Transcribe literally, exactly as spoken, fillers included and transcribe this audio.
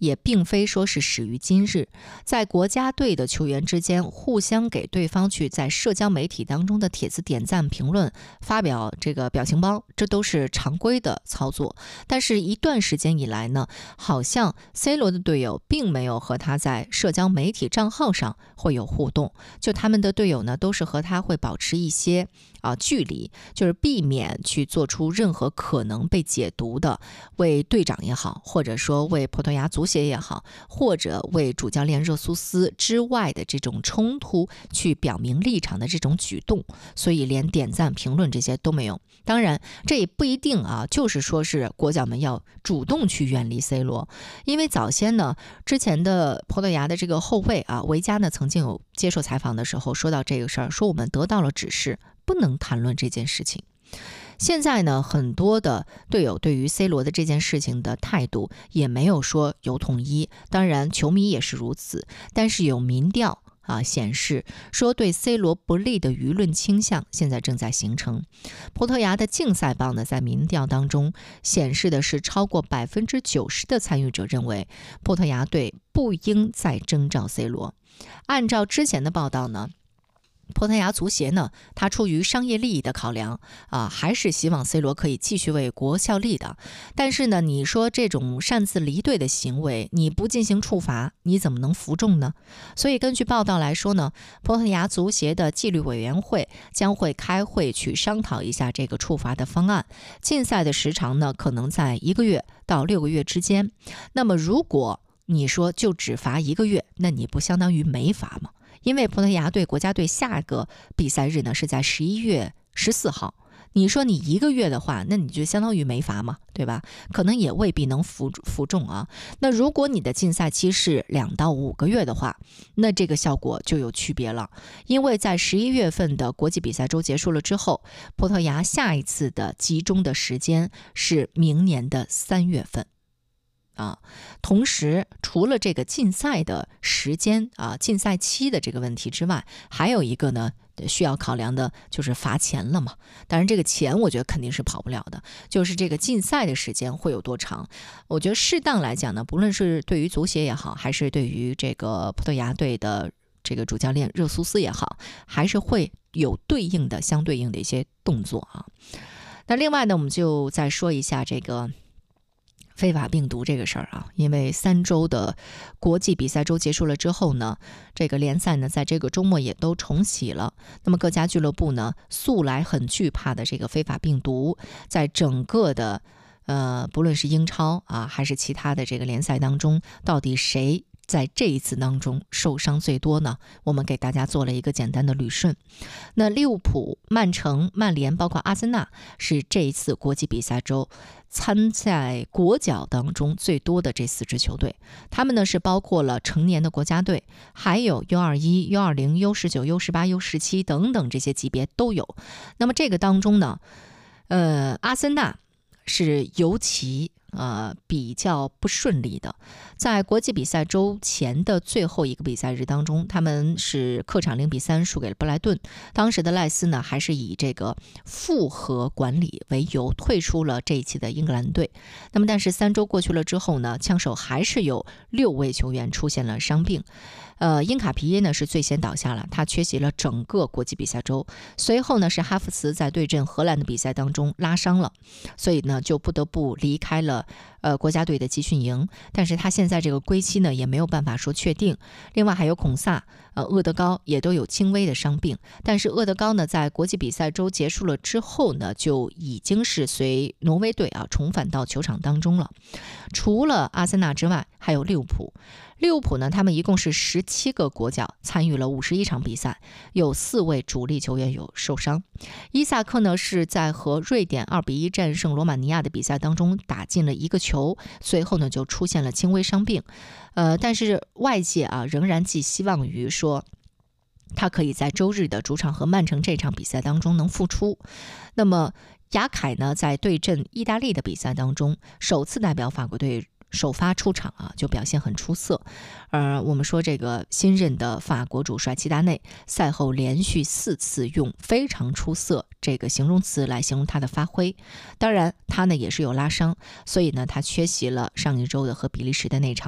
也并非说是始于今日，在国家队的球员之间互相给对方去在社交媒体当中的帖子点赞、评论、发表这个表情包，这都是常规的操作。但是一段时间以来呢，好像 C 罗的队友并没有和他在社交媒体账号上会有互动，就他们的队友呢都是和他会保持一些啊距离，就是避免去做出任何可能被解读的为队长也好，或者说为葡萄牙足协也好，或者为主教练热苏斯之外的这种冲突去表明立场的这种举动，所以连点赞评论这些都没有。当然这也不一定啊，就是说是国脚们要主动去远离 C 罗，因为早先呢，之前的葡萄牙的这个后卫啊维加呢曾经有接受采访的时候说到这个事儿，说我们得到了指示，不能谈论这件事情。现在呢，很多的队友对于 C 罗的这件事情的态度也没有说有统一，当然球迷也是如此，但是有民调啊显示说对 C 罗不利的舆论倾向现在正在形成。葡萄牙的竞赛报呢，在民调当中显示的是超过百分之九十的参与者认为葡萄牙队不应再征召 C 罗。按照之前的报道呢，葡萄牙足协呢，他出于商业利益的考量啊，还是希望 C 罗可以继续为国效力的。但是呢，你说这种擅自离队的行为，你不进行处罚，你怎么能服众呢？所以根据报道来说呢，葡萄牙足协的纪律委员会将会开会去商讨一下这个处罚的方案。禁赛的时长呢，可能在一个月到六个月之间。那么如果你说就只罚一个月，那你不相当于没罚吗？因为葡萄牙队国家队下一个比赛日呢是在十一月十四号，你说你一个月的话，那你就相当于没罚嘛，对吧？可能也未必能服服众啊。那如果你的禁赛期是两到五个月的话，那这个效果就有区别了。因为在十一月份的国际比赛周结束了之后，葡萄牙下一次的集中的时间是明年的三月份。啊，同时除了这个禁赛的时间啊、禁赛期的这个问题之外，还有一个呢需要考量的就是罚钱了嘛。当然这个钱我觉得肯定是跑不了的，就是这个禁赛的时间会有多长。我觉得适当来讲呢，不论是对于足协也好，还是对于这个葡萄牙队的这个主教练热苏斯也好，还是会有对应的相对应的一些动作啊。那另外呢，我们就再说一下这个非法病毒这个事儿啊，因为三周的国际比赛周结束了之后呢，这个联赛呢在这个周末也都重启了。那么各家俱乐部呢素来很惧怕的这个非法病毒，在整个的呃不论是英超啊还是其他的这个联赛当中，到底谁在这一次当中受伤最多呢？我们给大家做了一个简单的捋顺。那利物浦、曼城、曼联包括阿森纳是这一次国际比赛周参赛国脚当中最多的这四支球队，他们呢是包括了成年的国家队，还有 U 二十一、U 二十、U 十九、U 十八、U 十七等等这些级别都有。那么这个当中呢，呃，阿森纳是尤其呃，比较不顺利的。在国际比赛周前的最后一个比赛日当中，他们是客场零比三输给了布莱顿。当时的赖斯呢，还是以这个复合管理为由退出了这一期的英格兰队。那么，但是三周过去了之后呢，枪手还是有六位球员出现了伤病。呃，因卡皮耶呢是最先倒下了，他缺席了整个国际比赛周。随后呢，是哈弗茨在对阵荷兰的比赛当中拉伤了，所以呢就不得不离开了呃国家队的集训营。但是他现在这个归期呢也没有办法说确定。另外还有孔萨、呃厄德高也都有轻微的伤病，但是厄德高呢在国际比赛周结束了之后呢，就已经是随挪威队啊重返到球场当中了。除了阿森纳之外，还有利物浦。利物浦呢，他们一共是十七个国脚参与了五十一场比赛，有四位主力球员有受伤。伊萨克呢是在和瑞典二比一战胜罗马尼亚的比赛当中打进了一个球，随后呢就出现了轻微伤病。呃，但是外界啊仍然寄希望于说他可以在周日的主场和曼城这场比赛当中能复出。那么雅凯呢，在对阵意大利的比赛当中，首次代表法国队首发出场啊，就表现很出色。而我们说这个新任的法国主帅齐达内赛后连续四次用非常出色这个形容词来形容他的发挥。当然他呢也是有拉伤，所以呢他缺席了上一周的和比利时的那场